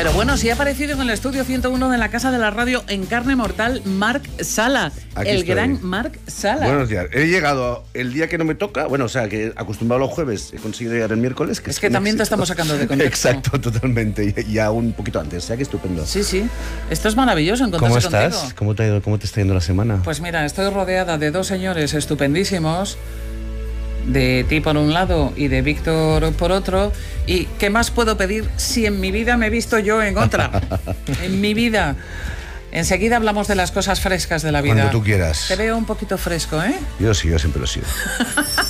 Pero bueno, sí ha aparecido en el estudio 101 de la Casa de la Radio en carne mortal Marc Sala. Aquí el estoy. gran Marc Sala. Buenos días. He llegado el día que no me toca, bueno, o sea, que acostumbrado los jueves he conseguido llegar el miércoles. Es que también te estamos sacando de contexto. Exacto, totalmente. Y ya un poquito antes, o sea, que estupendo. Sí, sí. Esto es maravilloso encontrarse ¿Cómo estás? contigo. ¿Cómo te ha ido? ¿Cómo te está yendo la semana? Pues mira, estoy rodeada de dos señores estupendísimos, de ti por un lado y de Víctor por otro. ¿Y qué más puedo pedir si en mi vida me he visto yo en otra? En mi vida. Enseguida hablamos de las cosas frescas de la vida. Cuando tú quieras. Te veo un poquito fresco, ¿eh? Yo sí, yo siempre lo sigo.